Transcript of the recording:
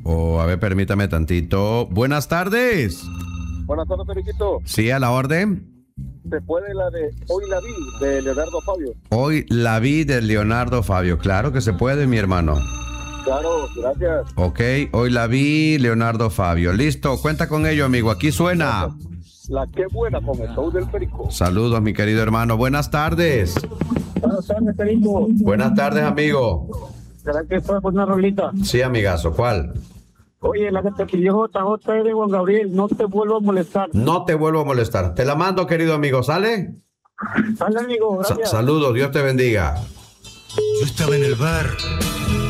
O, a ver, permítame tantito. Buenas tardes. Buenas tardes, Periquito. Sí, a la orden. ¿Se puede la de Hoy la vi, de Leonardo Fabio? Hoy la vi de Leonardo Fabio. Claro que se puede, mi hermano. Claro, gracias. Ok, hoy la vi, Leonardo Fabio. Listo, cuenta con ello, amigo. Aquí suena. La que buena con el show del Perico. Saludos, mi querido hermano. Buenas tardes. Buenas tardes, Perico. Buenas tardes, amigo. ¿Será que puede poner una rolita? Sí, amigazo. ¿Cuál? Oye, la que te pidió JJ de Juan Gabriel, no te vuelvo a molestar. No te vuelvo a molestar. Te la mando, querido amigo. ¿Sale? Sale, amigo, gracias. Saludos, Dios te bendiga. Yo estaba en el bar